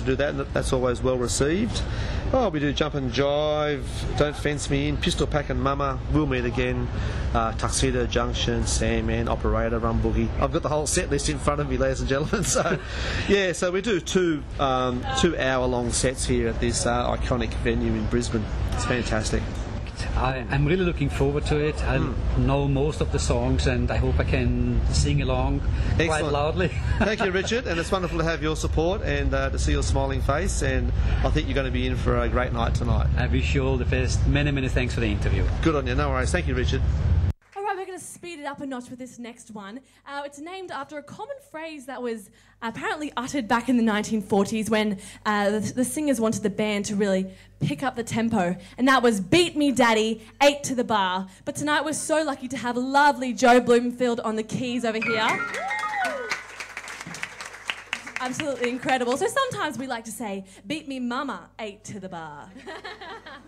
do that, and that's always well received. Oh, we do Jump and Jive, Don't Fence Me In, Pistol Pack and Mama, We'll Meet Again, Tuxedo Junction, Sandman, Operator, Rum Boogie. I've got the whole set list in front of me, ladies and gentlemen. So, yeah, so we do 2 hour-long sets here at this iconic venue in Brisbane. It's fantastic. I'm really looking forward to it. I know most of the songs, and I hope I can sing along quite loudly. Thank you, Richard, and it's wonderful to have your support and to see your smiling face, and I think you're going to be in for a great night tonight. I wish you all the best. Many, many thanks for the interview. Good on you. No worries. Thank you, Richard. Alright, we're going to speed it up a notch with this next one. It's named after a common phrase that was apparently uttered back in the 1940s when the singers wanted the band to really pick up the tempo, and that was "Beat Me Daddy, 8 to the bar." But tonight we're so lucky to have lovely Joe Bloomfield on the keys over here. Absolutely incredible. So sometimes we like to say, "Beat me mama, 8 to the bar."